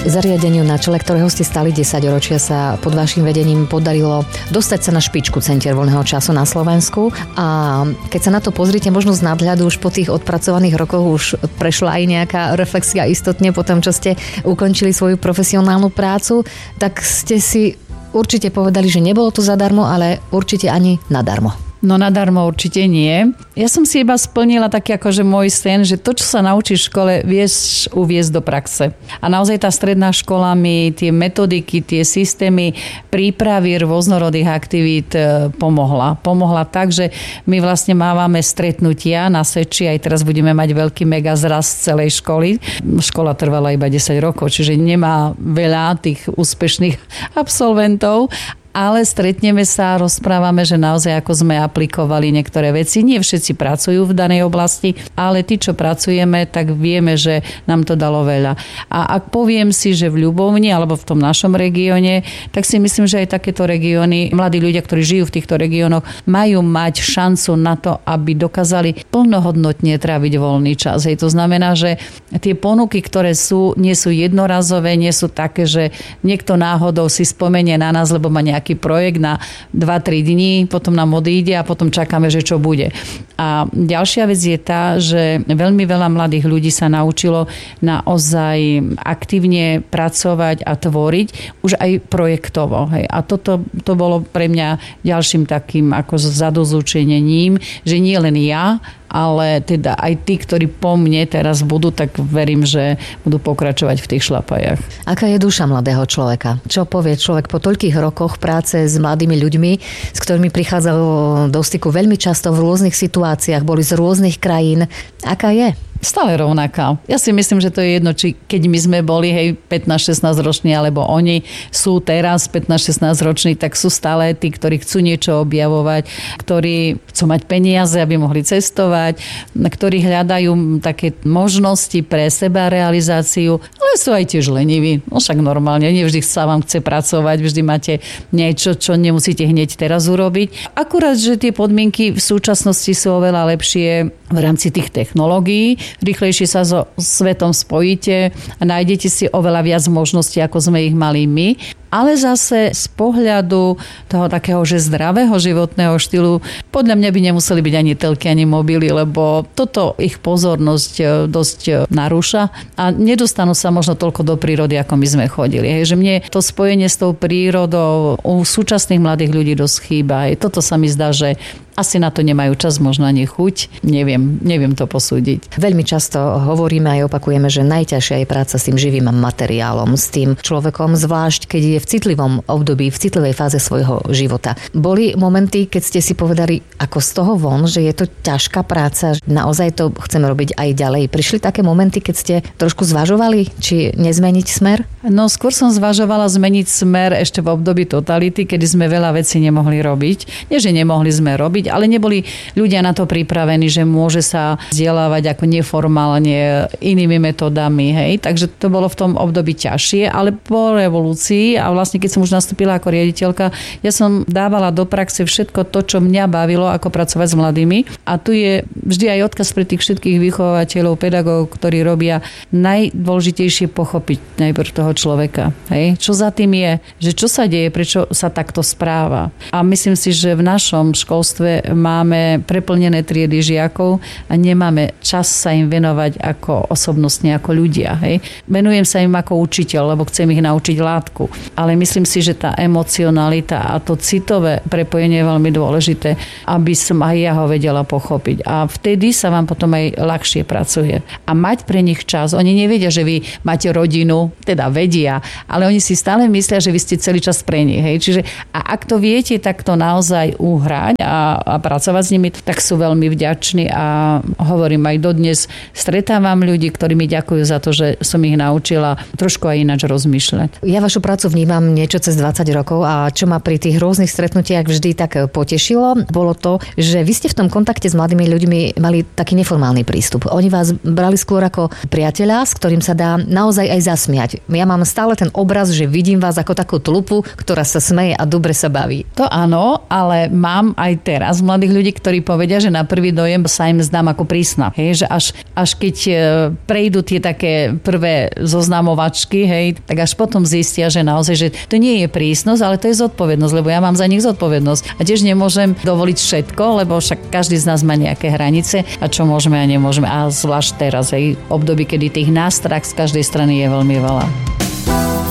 Zariadeniu, na čele ktorého ste stali 10 ročia, sa pod vašim vedením podarilo dostať sa na špičku centier voľného času na Slovensku. A keď sa na to pozrite možno z nadhľadu, už po tých odpracovaných rokoch už prešla aj nejaká reflexia istotne po tom, čo ste ukončili svoju profesionálnu prácu, tak ste si určite povedali, že nebolo to zadarmo, ale určite ani nadarmo. No nadarmo určite nie. Ja som si iba splnila taký akože môj sen, že to, čo sa naučíš v škole, vieš uviesť do praxe. A naozaj tá stredná škola mi tie metodiky, tie systémy prípravy rôznorodých aktivít pomohla. Pomohla tak, že my vlastne mávame stretnutia na Seči, aj teraz budeme mať veľký mega zrast celej školy. Škola trvala iba 10 rokov, čiže nemá veľa tých úspešných absolventov, ale stretneme sa, rozprávame, že naozaj ako sme aplikovali niektoré veci. Nie všetci pracujú v danej oblasti, ale tí, čo pracujeme, tak vieme, že nám to dalo veľa. A ak poviem si, že v Ľubovni alebo v tom našom regióne, tak si myslím, že aj takéto regióny, mladí ľudia, ktorí žijú v týchto regiónoch, majú mať šancu na to, aby dokázali plnohodnotne tráviť voľný čas. Hej, to znamená, že tie ponuky, ktoré sú, nie sú jednorazové, nie sú také, že niekto náhodou si spomenie na nás, lebo má nejaký projekt na 2-3 dní, potom nám odíde a potom čakáme, že čo bude. A ďalšia vec je tá, že veľmi veľa mladých ľudí sa naučilo naozaj aktívne pracovať a tvoriť už aj projektovo. Hej. A toto to bolo pre mňa ďalším takým ako zadosťučinením, že nie len ja, ale teda aj tí, ktorí po mne teraz budú, tak verím, že budú pokračovať v tých šlapajach. Aká je duša mladého človeka? Čo povie človek po toľkých rokoch práce s mladými ľuďmi, s ktorými prichádzalo do styku veľmi často v rôznych situáciách, boli z rôznych krajín? Aká je? Stále rovnaká. Ja si myslím, že to je jedno, či keď my sme boli 15-16 roční, alebo oni sú teraz 15-16 roční, tak sú stále tí, ktorí chcú niečo objavovať, ktorí chcú mať peniaze, aby mohli cestovať, ktorí hľadajú také možnosti pre seba realizáciu, ale sú aj tiež leniví. No však normálne, nie vždy sa vám chce pracovať, vždy máte niečo, čo nemusíte hneď teraz urobiť. Akurát, že tie podmienky v súčasnosti sú oveľa lepšie v rámci tých technológií. Rýchlejšie sa so svetom spojíte a nájdete si oveľa viac možností, ako sme ich mali my. Ale zase z pohľadu toho takého, že zdravého životného štýlu, podľa mňa by nemuseli byť ani telky, ani mobily, lebo toto ich pozornosť dosť narúša a nedostanú sa možno toľko do prírody, ako my sme chodili. Hej, že mne to spojenie s tou prírodou u súčasných mladých ľudí dosť chýba. Hej, toto sa mi zdá, že asi na to nemajú čas, možno ani chuť. Neviem to posúdiť. Veľmi často hovoríme aj opakujeme, že najťažšia je práca s tým živým materiálom, s tým človekom, zvlášť keď je v citlivom období, v citlivej fáze svojho života. Boli momenty, keď ste si povedali ako z toho von, že je to ťažká práca, že naozaj to chceme robiť aj ďalej. Prišli také momenty, keď ste trošku zvažovali, či nezmeniť smer? No skôr som zvažovala zmeniť smer ešte v období totality, kedy sme veľa vecí nemohli robiť. Nie, že nemohli sme robiť, ale neboli ľudia na to pripravení, že môže sa vzdelávať ako neformálne inými metodami. Hej. Takže to bolo v tom období ťažšie, ale po revolúcii a vlastne keď som už nastúpila ako riaditeľka, ja som dávala do praxe všetko to, čo mňa bavilo, ako pracovať s mladými. A tu je vždy aj odkaz pre tých všetkých vychovateľov, pedagógov, ktorí robia najdôležitejšie pochopiť najprv toho človeka. Hej. Čo za tým je? Že čo sa deje? Prečo sa takto správa? A myslím si, že v našom školstve máme preplnené triedy žiakov a nemáme čas sa im venovať ako osobnostne, ako ľudia. Hej. Venujem sa im ako učiteľ, lebo chcem ich naučiť látku. Ale myslím si, že tá emocionalita a to citové prepojenie je veľmi dôležité, aby som aj ja ho vedela pochopiť. A vtedy sa vám potom aj ľahšie pracuje. A mať pre nich čas. Oni nevedia, že vy máte rodinu, teda vedia, ale oni si stále myslia, že vy ste celý čas pre nich. Hej. Čiže a ak to viete takto naozaj uhrať a pracovať s nimi, tak sú veľmi vďační a hovorím aj dodnes, stretávam ľudí, ktorí mi ďakujú za to, že som ich naučila trošku aj ináč rozmýšľať. Ja vašu prácu vnímam niečo cez 20 rokov a čo ma pri tých rôznych stretnutiach vždy tak potešilo, bolo to, že vy ste v tom kontakte s mladými ľuďmi mali taký neformálny prístup. Oni vás brali skôr ako priateľa, s ktorým sa dá naozaj aj zasmiať. Ja mám stále ten obraz, že vidím vás ako takú tlupu, ktorá sa smeje a dobre sa baví. To áno, ale mám aj teraz. a z mladých ľudí, ktorí povedia, že na prvý dojem sa im zdám ako prísna. Hej, že až keď prejdú tie také prvé zoznamovačky, hej, tak až potom zistia, že naozaj, že to nie je prísnosť, ale to je zodpovednosť, lebo ja mám za nich zodpovednosť. A tiež nemôžem dovoliť všetko, lebo však každý z nás má nejaké hranice a čo môžeme a nemôžeme. A zvlášť teraz, hej, období, kedy tých nástrah z každej strany je veľmi veľa.